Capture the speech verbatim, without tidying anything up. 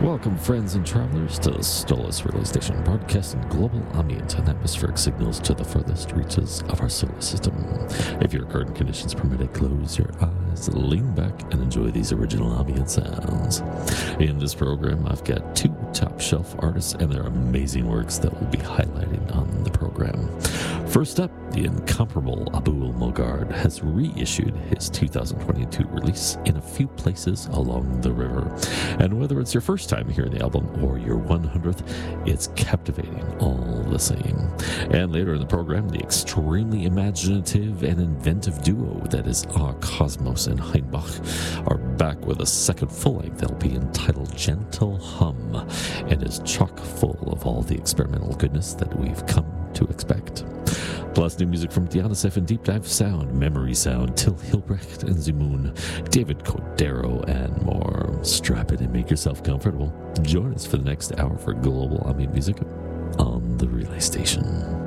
Welcome, friends and travelers, to the Stolas Relay Station, broadcasting global ambient and atmospheric signals to the furthest reaches of our solar system. If your current conditions permit it, close your eyes, lean back, and enjoy these original ambient sounds. In this program, I've got two top-shelf artists and their amazing works that we'll be highlighting on the program. First up, the incomparable Abul Mogard has reissued his two thousand twenty-two release In a Few Places Along the River. And whether it's your first time hearing the album or your one hundredth, it's captivating all the same. And later in the program, the extremely imaginative and inventive duo that is Ah Cosmos and Heinbach are back with a second full-length L P entitled Gentle Hum, and is chock full of all the experimental goodness that we've come to expect. Plus new music from Dionysus and Deep Dive Sound, Memory Sound, Till Hilbrecht and Zimoon, David Cordero, and more. Strap in and make yourself comfortable. Join us for the next hour for global ambient music on the Relay Station.